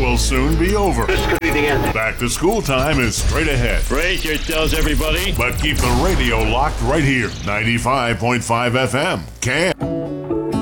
will soon be over. This could be the end. Back to school time is straight ahead. Brace yourselves, everybody. But keep the radio locked right here. 95.5 FM. Can.